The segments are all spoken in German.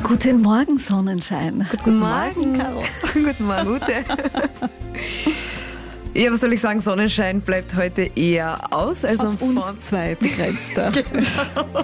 Guten Morgen, Sonnenschein. Guten Morgen, Caro. Guten Morgen, Ute. Ja, was soll ich sagen, Sonnenschein bleibt heute eher aus. Also auf uns zwei begrenzter. Genau.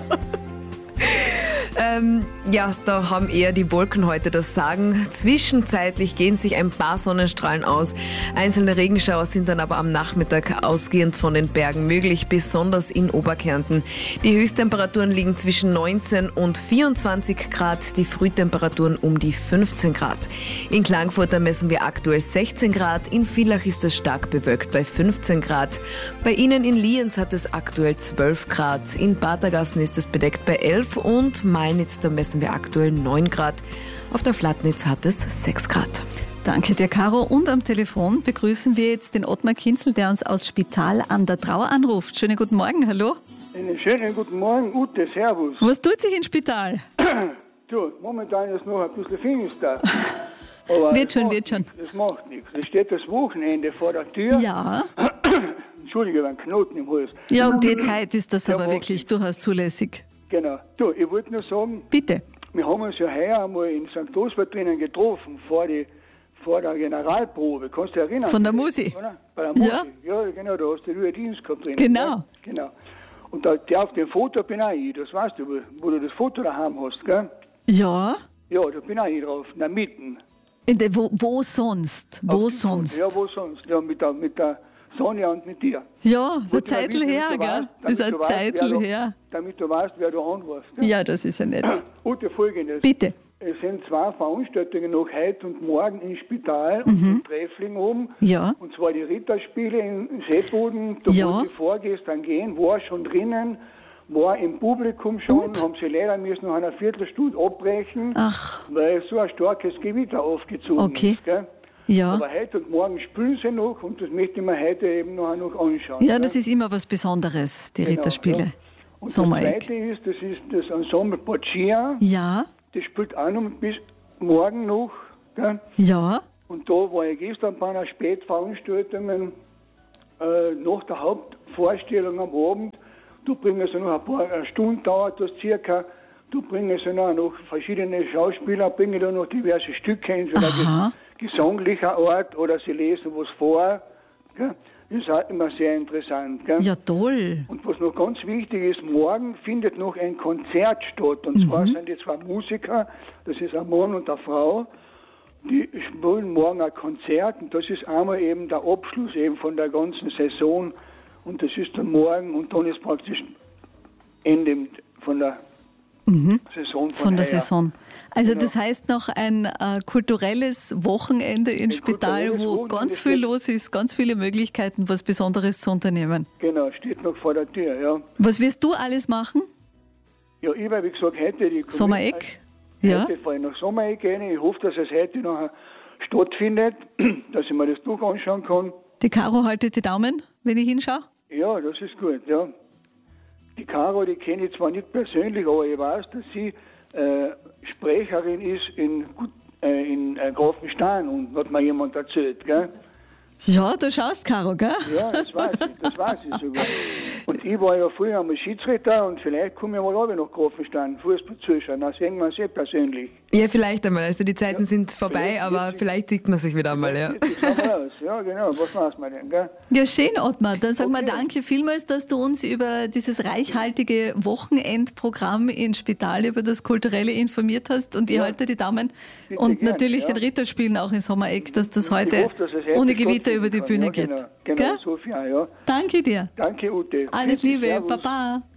Ja, da haben eher die Wolken heute das Sagen. Zwischenzeitlich gehen sich ein paar Sonnenstrahlen aus. Einzelne Regenschauer sind dann aber am Nachmittag ausgehend von den Bergen möglich, besonders in Oberkärnten. Die Höchsttemperaturen liegen zwischen 19 und 24 Grad, die Frühtemperaturen um die 15 Grad. In Klagenfurt messen wir aktuell 16 Grad, in Villach ist es stark bewölkt bei 15 Grad. Bei Ihnen in Lienz hat es aktuell 12 Grad, in Badergassen ist es bedeckt bei 11 und Malnitz, da messen wir aktuell 9 Grad. Auf der Flatnitz hat es 6 Grad. Danke dir, Caro. Und am Telefon begrüßen wir jetzt den Ottmar Kinzel, der uns aus Spital an der Trau anruft. Schönen guten Morgen, hallo. Einen schönen guten Morgen, Ute, servus. Was tut sich in Spital? Du, momentan ist noch ein bisschen finster. Aber wird schon. Das macht nichts. Es steht das Wochenende vor der Tür. Ja. Entschuldige, ein Knoten im Hals. Ja, um die Zeit ist das aber wirklich durchaus zulässig. Genau. Du, ich wollte nur sagen, bitte. Wir haben uns ja heuer einmal in St. Oswald drinnen getroffen, vor der Generalprobe. Kannst du dich erinnern? Von der Musi? Oder? Bei der Musi. Ja. Ja, genau, da hast du den Dienst gehabt drin. Genau. Ja? Genau. Und da, auf dem Foto bin auch ich, das weißt du, wo du das Foto daheim hast, gell? Ja. Ja, da bin auch ich drauf, in der Mitte. Wo sonst? Wo sonst? Ja, wo sonst? Ja, mit der Sonja und mit dir. Ja, das ist ein Zeitl her, gell? Das ist ein Zeitl her. Damit du weißt, wer du anrufst. Gell? Ja, das ist ja nett. Ute, Folgendes. Bitte. Es sind 2 Veranstaltungen noch heute und morgen im Spital und in Treffling oben. Ja. Und zwar die Ritterspiele in Seeboden. Da wo sie vorgestern gehen, war schon drinnen, war im Publikum schon, haben sie leider müssen nach einer Viertelstunde abbrechen, weil so ein starkes Gewitter aufgezogen ist. Gell? Ja. Aber heute und morgen spielen sie noch und das möchte ich mir heute eben noch anschauen. Ja, das ist immer was Besonderes, die Ritterspiele. Ja. Und das Zweite ist das Ensemble Boccia. Ja. Das spielt auch noch bis morgen noch. Gell? Ja. Und da war ich gestern bei einer Spätveranstaltung nach der Hauptvorstellung am Abend. Du bringst noch ein paar Stunden, dauert das circa. Du bringst noch verschiedene Schauspieler, bringen da noch diverse Stücke hin, gesanglicher Art oder sie lesen was vor. Gell? Das ist auch immer sehr interessant. Gell? Ja, toll. Und was noch ganz wichtig ist, morgen findet noch ein Konzert statt. Und zwar sind die 2 Musiker, das ist ein Mann und eine Frau, die spielen morgen ein Konzert. Und das ist einmal eben der Abschluss eben von der ganzen Saison. Und das ist dann morgen und dann ist praktisch Ende von der Saison. Von der Saison. Also das heißt noch ein kulturelles Wochenende in Spital, wo ganz viel los ist, ganz viele Möglichkeiten, was Besonderes zu unternehmen. Genau, steht noch vor der Tür, ja. Was wirst du alles machen? Ja, ich habe wie gesagt, heute die Sommereck. Heute fahre ich nach Sommereck gehen. Ich hoffe, dass es heute noch stattfindet, dass ich mir das durch anschauen kann. Die Caro haltet die Daumen, wenn ich hinschaue? Ja, das ist gut, ja. Die Caro, die kenne ich zwar nicht persönlich, aber ich weiß, dass sie Sprecherin ist in Grafenstein und hat mir jemand erzählt, gell? Ja, du schaust, Caro, gell? Ja, das weiß ich sogar. Und ich war ja früher einmal Schiedsrichter und vielleicht komme ich mal runter nach Grafenstein, Fußball zuschauen, das sehen wir sehr persönlich. Ja, vielleicht einmal, also die Zeiten sind vorbei, aber vielleicht sieht man sich wieder einmal, ja. Ja, genau, was weiß man denn, gell? Ja, schön, Ottmar. Dann sagen wir danke vielmals, dass du uns über dieses reichhaltige Wochenendprogramm in Spital, über das Kulturelle informiert hast und ich halte die Daumen und gern, natürlich den Ritterspielen auch in Sommereck, dass das heute ohne Gewitter über die Bühne geht. Genau, Sophia, ja. Danke dir. Danke, Ute. Alles Liebe, Baba.